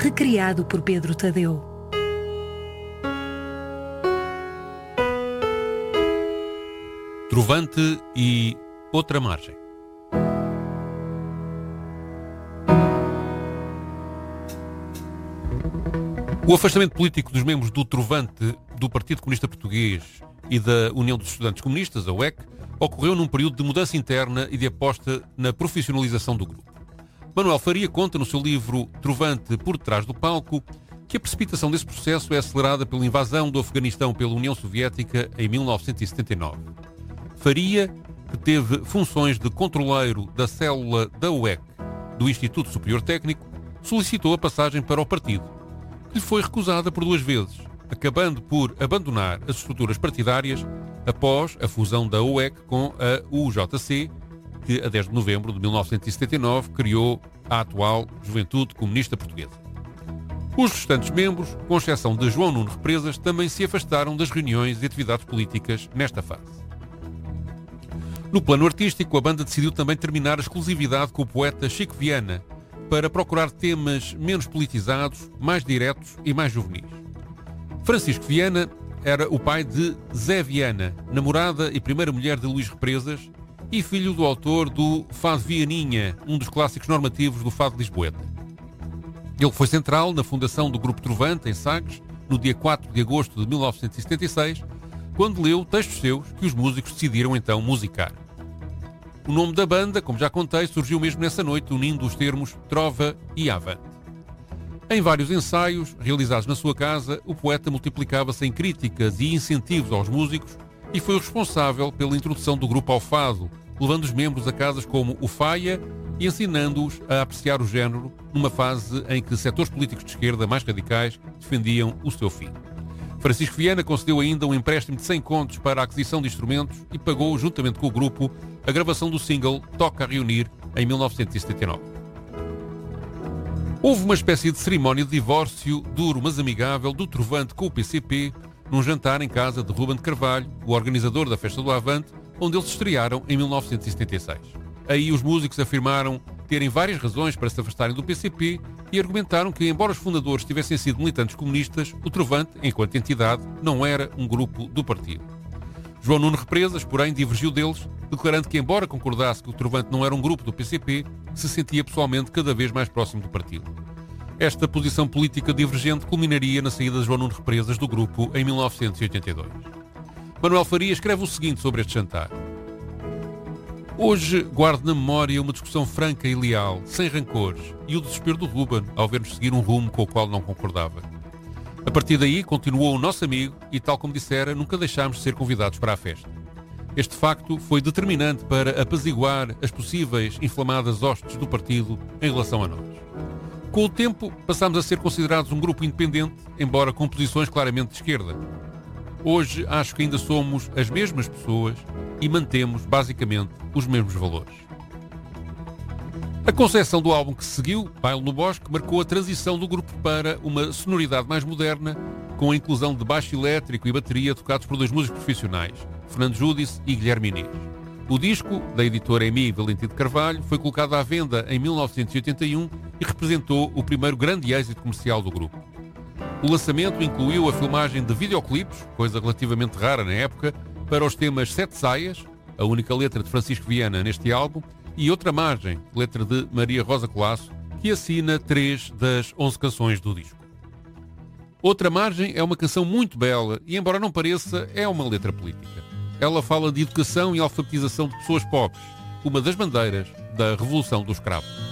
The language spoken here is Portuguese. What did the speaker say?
recriado por Pedro Tadeu. Trovante e Outra Margem. O afastamento político dos membros do Trovante, do Partido Comunista Português e da União dos Estudantes Comunistas, a UEC, ocorreu num período de mudança interna e de aposta na profissionalização do grupo. Manuel Faria conta no seu livro Trovante por detrás do palco que a precipitação desse processo é acelerada pela invasão do Afeganistão pela União Soviética em 1979. Faria, que teve funções de controleiro da célula da UEC do Instituto Superior Técnico, solicitou a passagem para o partido, que lhe foi recusada por 2 vezes, acabando por abandonar as estruturas partidárias após a fusão da UEC com a UJC, que a 10 de novembro de 1979 criou a atual Juventude Comunista Portuguesa. Os restantes membros, com exceção de João Nuno Represas, também se afastaram das reuniões e atividades políticas nesta fase. No plano artístico, a banda decidiu também terminar a exclusividade com o poeta Chico Viana para procurar temas menos politizados, mais diretos e mais juvenis. Francisco Viana era o pai de Zé Viana, namorada e primeira mulher de Luís Represas e filho do autor do Fado Vianinha, um dos clássicos normativos do fado lisboeta. Ele foi central na fundação do Grupo Trovante, em Sagres, no dia 4 de agosto de 1976, quando leu textos seus que os músicos decidiram então musicar. O nome da banda, como já contei, surgiu mesmo nessa noite, unindo os termos trova e avante. Em vários ensaios, realizados na sua casa, o poeta multiplicava-se em críticas e incentivos aos músicos e foi o responsável pela introdução do grupo ao fado, levando os membros a casas como o Faia e ensinando-os a apreciar o género numa fase em que setores políticos de esquerda mais radicais defendiam o seu fim. Francisco Viana concedeu ainda um empréstimo de 100 contos para a aquisição de instrumentos e pagou, juntamente com o grupo, a gravação do single Toca a Reunir, em 1979. Houve uma espécie de cerimónia de divórcio duro mas amigável do Trovante com o PCP num jantar em casa de Ruben de Carvalho, o organizador da Festa do Avante, onde eles se estrearam em 1976. Aí os músicos afirmaram terem várias razões para se afastarem do PCP e argumentaram que, embora os fundadores tivessem sido militantes comunistas, o Trovante, enquanto entidade, não era um grupo do partido. João Nuno Represas, porém, divergiu deles, declarando que, embora concordasse que o Trovante não era um grupo do PCP, se sentia pessoalmente cada vez mais próximo do partido. Esta posição política divergente culminaria na saída de João Nuno Represas do grupo em 1982. Manuel Faria escreve o seguinte sobre este jantar. Hoje guardo na memória uma discussão franca e leal, sem rancores, e o desespero do Ruben ao ver-nos seguir um rumo com o qual não concordava. A partir daí, continuou o nosso amigo e, tal como dissera, nunca deixámos de ser convidados para a festa. Este facto foi determinante para apaziguar as possíveis inflamadas hostes do partido em relação a nós. Com o tempo, passámos a ser considerados um grupo independente, embora com posições claramente de esquerda. Hoje acho que ainda somos as mesmas pessoas e mantemos, basicamente, os mesmos valores. A concepção do álbum que se seguiu, Baile no Bosque, marcou a transição do grupo para uma sonoridade mais moderna, com a inclusão de baixo elétrico e bateria tocados por 2 músicos profissionais, Fernando Júdice e Guilherme Inês. O disco, da editora EMI Valentim de Carvalho, foi colocado à venda em 1981 e representou o primeiro grande êxito comercial do grupo. O lançamento incluiu a filmagem de videoclipes, coisa relativamente rara na época, para os temas Sete Saias, a única letra de Francisco Viana neste álbum, e Outra Margem, letra de Maria Rosa Colasso, que assina 3 das 11 canções do disco. Outra Margem é uma canção muito bela e, embora não pareça, é uma letra política. Ela fala de educação e alfabetização de pessoas pobres, uma das bandeiras da Revolução do Escravo.